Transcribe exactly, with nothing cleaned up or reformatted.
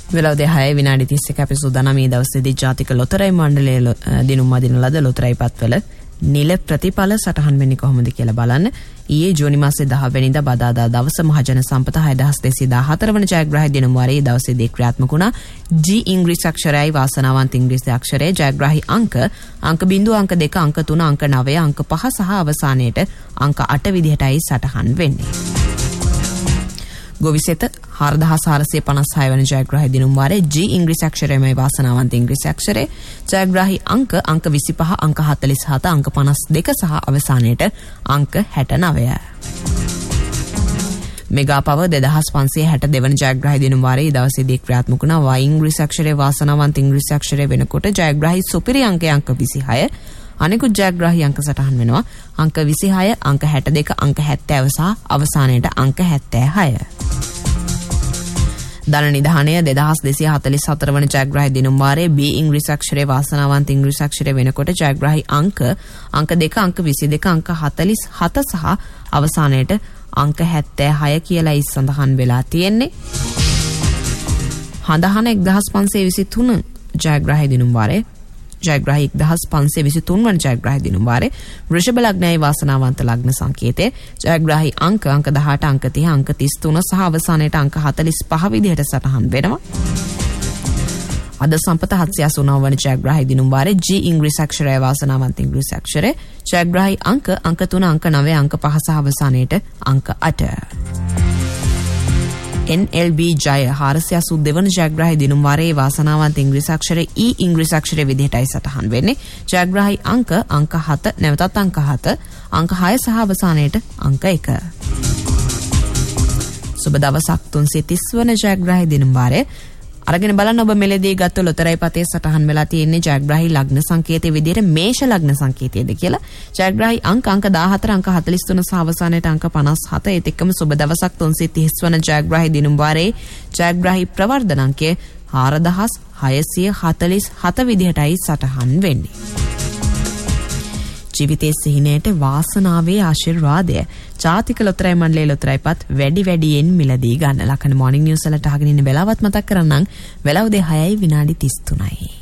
වෙලාව දෙහය විනාඩි තිස් එක අපි සූදානම් මේ දවසේදී ජාතික ලොතරැයි මණ්ඩලයේ දිනුම් අදින ලද ලොතරැයි පත්වල නිල ප්‍රතිඵල සටහන් වෙන්නේ කොහොමද කියලා බලන්න. ඊයේ ජූනි මාසේ දහ වෙනිදා බදාදා දවස මහජන සම්පත හය දහස් දෙසිය දාහතර වන ජයග්‍රාහී දිනුම් වාරයේ දවසේදී ක්‍රියාත්මක වුණා. G ඉංග්‍රීසි අක්ෂරයයි වාසනාවන්ත ඉංග්‍රීසි අක්ෂරයේ ජයග්‍රාහී අංක අංක බිංදුව අංක දෙක අංක තුන අංක නවය අංක පහ සහ අවසානයේට අංක අට විදිහටයි සටහන් වෙන්නේ. ගොවිසෙත හාරදහස් හාරසිය පනස් හය වන ජයග්‍රාහී දිනුම් වාරයේ G ඉංග්‍රීසි අක්ෂරයමයි වාසනාවන්ත ඉංග්‍රීසි අක්ෂරය. ජයග්‍රාහී අංක අංක විසිපහ අංක හතළිස් හත අංක පනස් දෙක සහ අවසානයේට අංක හැට නවය. මෙගා පව දෙදහස් පන්සිය හැට දෙක වන ජයග්‍රාහී දිනුම් වාරයේ දවසේදී ක්‍රියාත්මක වුණා. Y ඉංග්‍රීසි අක්ෂරයේ වාසනාවන්ත ඉංග්‍රීසි අක්ෂරය වෙනකොට ජයග්‍රාහී සුපිරි අංකය අංක විසිහය. අනිකුත් ජයග්‍රාහී අංක සටහන් වෙනවා. අංක විසිහය අංක හැට දෙක අංක හැත්තෑව සහ අවසානයේට අංක හැත්තෑහය. ධන නිධානය දෙදහස් දෙසිය හතළිස් හතර වන ජයග්‍රාහී දිනුම් වාරයේ B ඉංග්‍රීසි අක්ෂරයේ වාසනාවන්ත ඉංග්‍රීසි අක්ෂරය වෙනකොට ජයග්‍රාහී අංක අංක දෙක අංක විසි දෙක අංක හතළිස් හත සහ අවසානයේට අංක හැත්තෑහය කියලායි සඳහන් වෙලා තියෙන්නේ. හඳහන එක්දහස් පන්සිය විසිතුන ජයග්‍රාහී දිනුම් වාරයේ ජයග්‍රාහී එක්දහස් පන්සිය විසිතුන් වන ජයග්‍රාහී දිනුම් වාරයේ වෘෂභ ලග්නයයි වාසනාවන්ත ලග්න සංකේතය. ජයග්‍රාහී අංක අංක දහඅට අංක තිහ අංක තිස් තුන සහ අවසානයේට අංක හතළිස් පහ විදිහට සටහන් වෙනවා. අද සම්පත හත්සිය අසූ නව වන ජයග්‍රාහී දිනුම් වාරයේ G ඉංග්‍රීසි අක්ෂරය වාසනාවන්ත ඉංග්‍රීසි අක්ෂරය. ජයග්‍රාහී අංක අංක තුන අංක නවය අංක පහ සහ අවසානයේට අංක අට. N L B ජය හාරසිය අසූ දෙක වන ජයග්‍රාහී දිනුම් වාරයේ වාසනාවන්ත ඉංග්‍රීසි අක්ෂරය E ඉංග්‍රීසි අක්ෂරය විදිහටයි සටහන් වෙන්නේ. ජයග්‍රාහී අංක අංක හත නැවතත් අංක හත අංක හය සහ අවසානයේට අංක එක. සුබ දවසක් තුන්සිය තිස් වන ජයග්‍රාහී දිනුම් වාරයේ අරගෙන බලන්න ඔබ මෙලෙදී ගත්ත ලොතරැයි පතේ සටහන් වෙලා තියෙන්නේ ජයග්‍රාහී ලග්න සංකේතයේ විදිහට මේෂ ලග්න සංකේතයේද කියලා. ජයග්‍රාහී අංක අංක දාහතර අංක හතළිස් තුන සහ අවසානයේට අංක පනස් හත. ඒත් එක්කම සුබ දවසක් තුන්සිය තිස් වන ජයග්‍රාහී දිනුම් වාරයේ ජයග්‍රාහී ප්‍රවර්ධන අංකය හාරදහස් හයසිය හතළිස් හත විදිහටයි සටහන් වෙන්නේ. ජීවිතයේ සිහිනයට වාසනාවේ ආශිර්වාදය. ජාතික ලොතරැයි මණ්ඩලයේ ලොතරැයි පත් වැඩි වැඩියෙන් මිලදී ගන්න. ලකන මොර්නිං නිවුස් වලට අහගෙන ඉන්න වෙලාවත් මතක් කරන්නම්. වෙලාව දෙහයයි විනාඩි තිස් තුනයි.